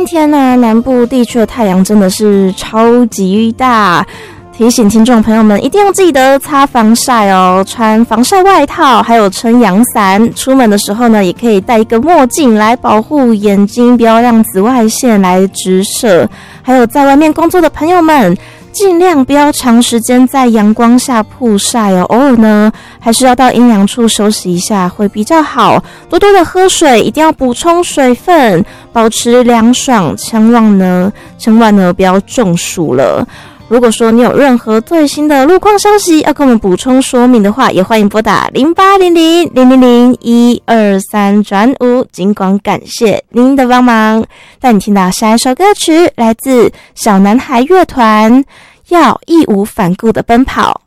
天呢，南部地区的太阳真的是超级大，提醒听众朋友们一定要记得擦防晒哦，穿防晒外套，还有撑阳伞。出门的时候呢，也可以戴一个墨镜来保护眼睛，不要让紫外线来直射。还有在外面工作的朋友们，尽量不要长时间在阳光下曝晒哦，偶尔呢还是要到阴凉处休息一下会比较好。多多的喝水，一定要补充水分，保持凉爽，千万呢不要中暑了。如果说你有任何最新的路况消息要跟我们补充说明的话，也欢迎拨打0800-000-123-5，尽管感谢您的帮忙。带你听到下一首歌曲，来自小男孩乐团，要义无反顾的奔跑。